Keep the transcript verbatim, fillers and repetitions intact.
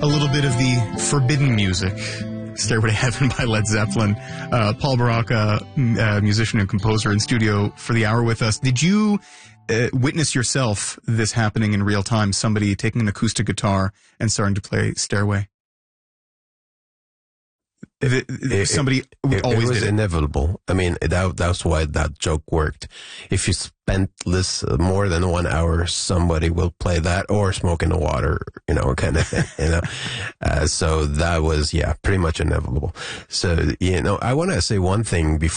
little bit of the forbidden music. Stairway to Heaven by Led Zeppelin. Uh, Paul Baraka, uh, musician and composer in studio for the hour with us. Did you uh, witness yourself this happening in real time? Somebody taking an acoustic guitar and starting to play Stairway? If it, if somebody it, always it was did it. inevitable. I mean, that that's why that joke worked. If you spent this uh, more than one hour, somebody will play that or Smoke in the Water, you know, kind of thing, you know. Uh, so that was, yeah, pretty much inevitable. So, you know, I want to say one thing before